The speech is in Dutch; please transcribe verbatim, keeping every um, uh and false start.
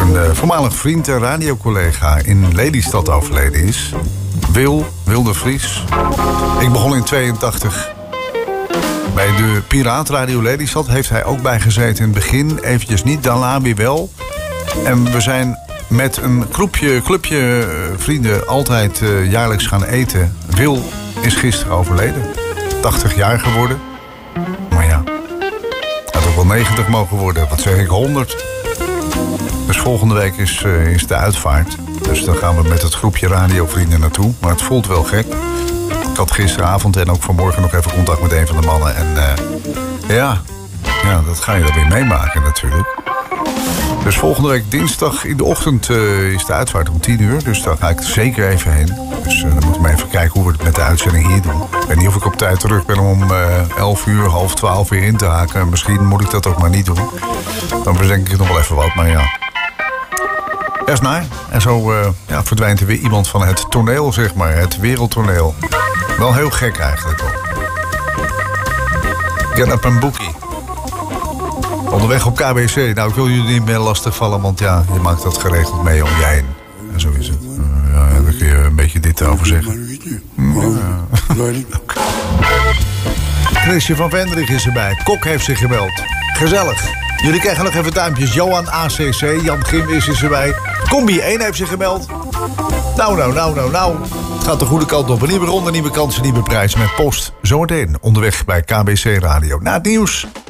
een uh, voormalig vriend en radiocollega in Lelystad overleden is. Wil, Wil de Vries. Ik begon in tweeëntachtig. Bij de Piraatradio Lelystad heeft hij ook bijgezeten in het begin. Eventjes niet, daarna weer wel. En we zijn met een groepje, clubje vrienden altijd uh, jaarlijks gaan eten. Wil is gisteren overleden. tachtig jaar geworden. Maar ja, had ook wel negentig mogen worden. Wat zeg ik, honderd. Dus volgende week is, uh, is de uitvaart. Dus dan gaan we met het groepje radiovrienden naartoe. Maar het voelt wel gek. Ik had gisteravond en ook vanmorgen nog even contact met een van de mannen. En uh, ja, ja, dat ga je dan weer meemaken natuurlijk. Dus volgende week dinsdag in de ochtend uh, is de uitvaart om tien uur. Dus daar ga ik zeker even heen. Dus uh, dan moeten we even kijken hoe we het met de uitzending hier doen. Ik weet niet of ik op tijd terug ben om uh, elf uur, half twaalf weer in te haken. Misschien moet ik dat ook maar niet doen. Dan bedenk ik nog wel even wat, maar ja. Eerst naar. En zo uh, ja, verdwijnt er weer iemand van het toneel, zeg maar. Het wereldtoneel. Wel heel gek eigenlijk wel. Get up and bookie. Onderweg op K B C. Nou, ik wil jullie niet meer lastigvallen, want ja, je maakt dat geregeld mee om je heen. En zo is het. Uh, ja, daar kun je een beetje dit over zeggen. Ja. Chrisje van Vendrich is erbij. Kok heeft zich gebeld. Gezellig. Jullie krijgen nog even duimpjes. Johan A C C, Jan Gim is erbij. Combi één heeft zich gebeld. Nou, nou, nou, nou, nou. Het gaat de goede kant op. Een nieuwe ronde, nieuwe kansen, nieuwe prijzen met post. Zometeen onderweg bij K B C Radio. Na het nieuws.